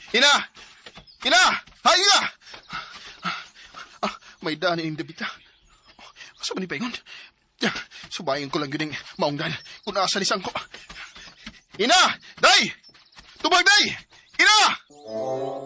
Ina! Ina! Hay, ina! May daan yung Davita. Asa ba ni Paingon? Subayin ko lang yun yung maungdan kung asa ni Sangko. Ina! Day! Tubag, day! Ina!